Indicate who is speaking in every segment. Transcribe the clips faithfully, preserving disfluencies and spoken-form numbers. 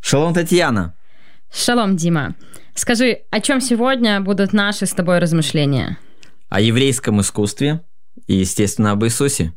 Speaker 1: Шалом, Татьяна.
Speaker 2: Шалом, Дима. Скажи, о чем сегодня будут наши с тобой размышления?
Speaker 1: О еврейском искусстве и, естественно, об Иисусе.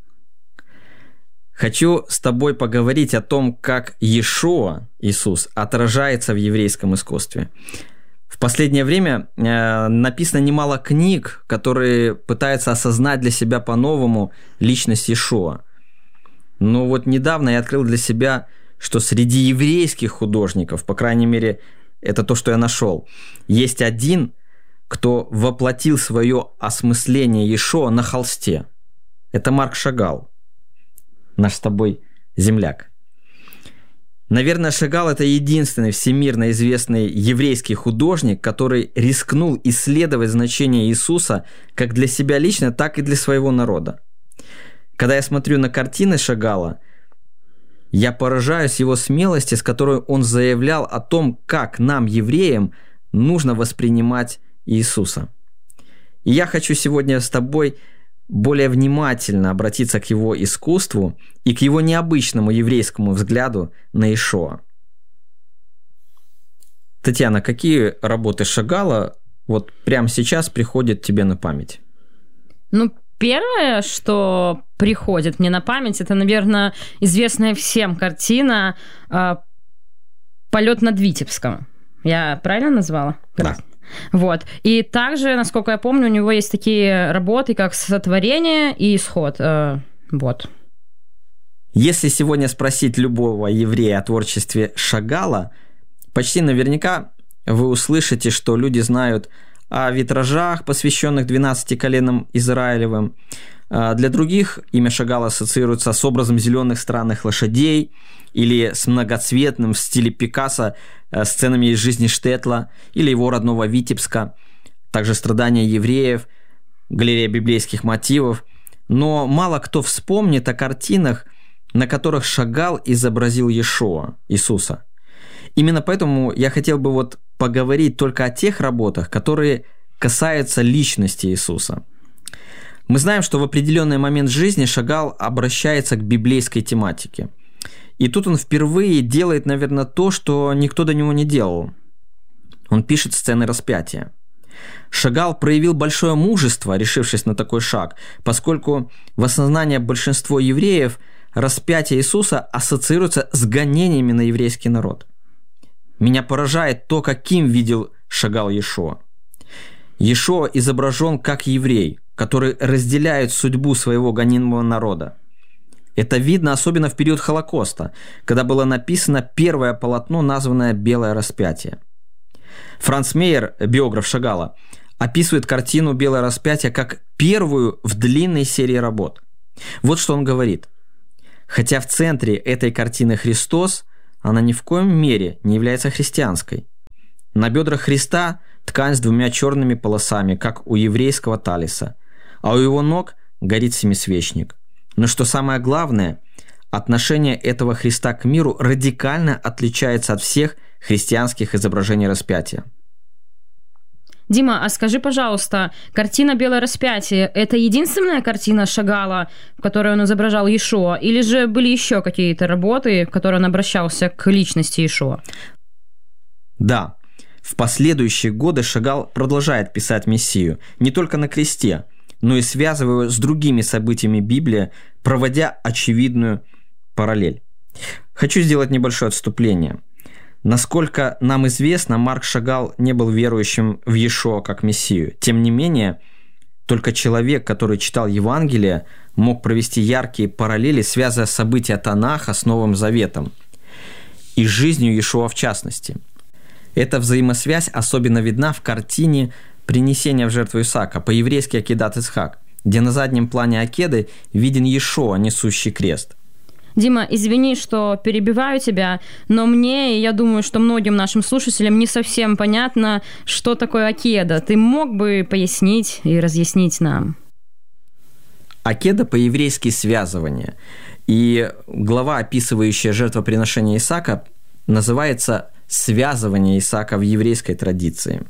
Speaker 1: Хочу с тобой поговорить о том, как Иешуа, Иисус, отражается в еврейском искусстве. В последнее время э, написано немало книг, которые пытаются осознать для себя по-новому личность Иешуа. Но вот недавно я открыл для себя, что среди еврейских художников, по крайней мере, это то, что я нашел, есть один, кто воплотил свое осмысление Иешуа на холсте. Это Марк Шагал, наш с тобой земляк. Наверное, Шагал – это единственный всемирно известный еврейский художник, который рискнул исследовать значение Иисуса как для себя лично, так и для своего народа. Когда я смотрю на картины Шагала, я поражаюсь его смелости, с которой он заявлял о том, как нам, евреям, нужно воспринимать Иисуса. И я хочу сегодня с тобой более внимательно обратиться к его искусству и к его необычному еврейскому взгляду на Иешуа. Татьяна, какие работы Шагала вот прямо сейчас приходят тебе на память?
Speaker 2: Ну, первое, что приходит мне на память, это, наверное, известная всем картина «Полет над Витебском». Я правильно назвала?
Speaker 1: Да.
Speaker 2: Вот. И также, насколько я помню, у него есть такие работы, как «Сотворение» и «Исход». Вот.
Speaker 1: Если сегодня спросить любого еврея о творчестве Шагала, почти наверняка вы услышите, что люди знают о витражах, посвященных двенадцати коленам Израилевым. Для других имя Шагала ассоциируется с образом зеленых странных лошадей или с многоцветным в стиле Пикассо сценами из жизни Штетла или его родного Витебска, также страдания евреев, галерея библейских мотивов. Но мало кто вспомнит о картинах, на которых Шагал изобразил Иешуа, Иисуса. Именно поэтому я хотел бы вот поговорить только о тех работах, которые касаются личности Иисуса. Мы знаем, что в определенный момент жизни Шагал обращается к библейской тематике. И тут он впервые делает, наверное, то, что никто до него не делал. Он пишет сцены распятия. Шагал проявил большое мужество, решившись на такой шаг, поскольку в осознании большинства евреев распятие Иисуса ассоциируется с гонениями на еврейский народ. Меня поражает то, каким видел Шагал Иешуа. Иешуа изображен как еврей, который разделяет судьбу своего гонимого народа. Это видно особенно в период Холокоста, когда было написано первое полотно, названное «Белое распятие». Франц Мейер, биограф Шагала, описывает картину «Белое распятие» как первую в длинной серии работ. Вот что он говорит. Хотя в центре этой картины Христос, она ни в коем мере не является христианской. На бедрах Христа ткань с двумя черными полосами, как у еврейского талиса, а у его ног горит семисвечник. Но что самое главное, отношение этого Христа к миру радикально отличается от всех христианских изображений распятия.
Speaker 2: Дима, а скажи, пожалуйста, картина «Белое распятие» – это единственная картина Шагала, в которой он изображал Иешуа, или же были еще какие-то работы, в которые он обращался к личности Иешуа?
Speaker 1: Да. В последующие годы Шагал продолжает писать Мессию не только на кресте, но и связывая его с другими событиями Библии, проводя очевидную параллель. Хочу сделать небольшое отступление. Насколько нам известно, Марк Шагал не был верующим в Иешуа как Мессию. Тем не менее, только человек, который читал Евангелие, мог провести яркие параллели, связывая события Танаха с Новым Заветом и жизнью Иешуа в частности. Эта взаимосвязь особенно видна в картине «Принесение в жертву Исаака», по-еврейски «Акедат Ицхак», где на заднем плане Акеды виден Иешуа, несущий крест.
Speaker 2: Дима, извини, что перебиваю тебя, но мне, и я думаю, что многим нашим слушателям не совсем понятно, что такое Акеда. Ты мог бы пояснить и разъяснить нам?
Speaker 1: Акеда по-еврейски «связывание». И глава, описывающая жертвоприношение Исаака, называется «связывание Исаака в еврейской традиции».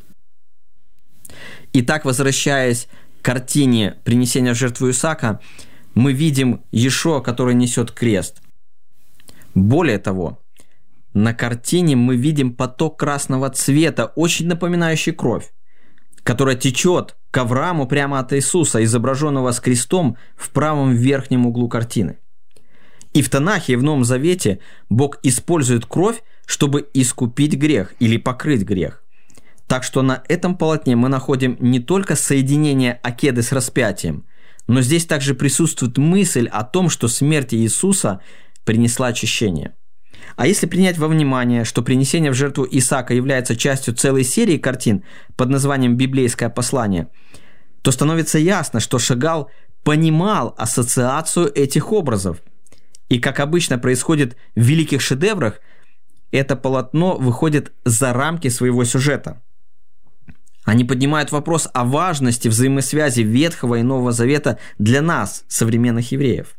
Speaker 1: Итак, возвращаясь к картине «Принесение в жертву Исаака», мы видим Иешуа, который несет крест. Более того, На картине мы видим поток красного цвета, очень напоминающий кровь, которая течет к Аврааму прямо от Иисуса, изображенного с крестом в правом верхнем углу картины. И в Танахе, и в Новом Завете Бог использует кровь, чтобы искупить грех или покрыть грех. Так что на этом полотне мы находим не только соединение Акеды с распятием, но здесь также присутствует мысль о том, что смерть Иисуса принесла очищение. А если принять во внимание, что принесение в жертву Исаака является частью целой серии картин под названием «Библейское послание», то становится ясно, что Шагал понимал ассоциацию этих образов. И, как обычно происходит в великих шедеврах, это полотно выходит за рамки своего сюжета. Они поднимают вопрос о важности взаимосвязи Ветхого и Нового Завета для нас, современных евреев.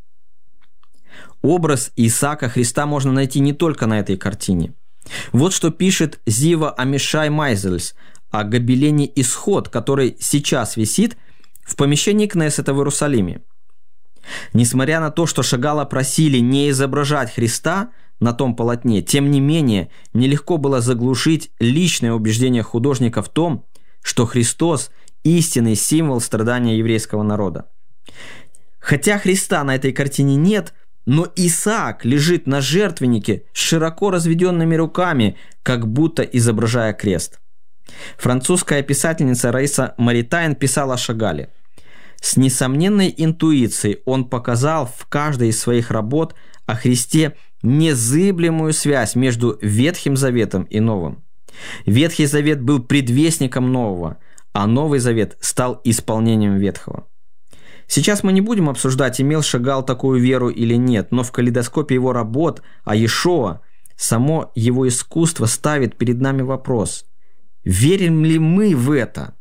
Speaker 1: Образ Исаака Христа можно найти не только на этой картине. Вот что пишет Зива Амишай Майзельс о гобелене «Исход», который сейчас висит в помещении Кнессета в Иерусалиме. Несмотря на то, что Шагала просили не изображать Христа на том полотне, тем не менее нелегко было заглушить личное убеждение художника в том, что Христос – истинный символ страдания еврейского народа. Хотя Христа на этой картине нет, но Исаак лежит на жертвеннике с широко разведенными руками, как будто изображая крест. Французская писательница Раиса Маритайн писала о Шагале: «С несомненной интуицией он показал в каждой из своих работ о Христе незыблемую связь между Ветхим Заветом и Новым. Ветхий Завет был предвестником Нового, а Новый Завет стал исполнением Ветхого». Сейчас мы не будем обсуждать, имел Шагал такую веру или нет, но в калейдоскопе его работ о Иешуа само его искусство ставит перед нами вопрос: верим ли мы в это?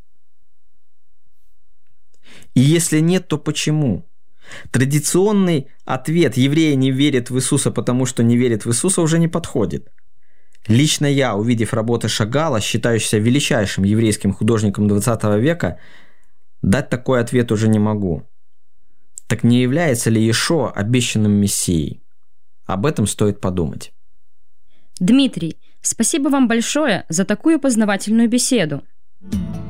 Speaker 1: И если нет, то почему? Традиционный ответ «евреи не верят в Иисуса, потому что не верят в Иисуса» уже не подходит. Лично я, увидев работы Шагала, считающегося величайшим еврейским художником двадцатого века, дать такой ответ уже не могу. Так не является ли Иешуа обещанным Мессией? Об этом стоит подумать.
Speaker 2: Дмитрий, спасибо вам большое за такую познавательную беседу.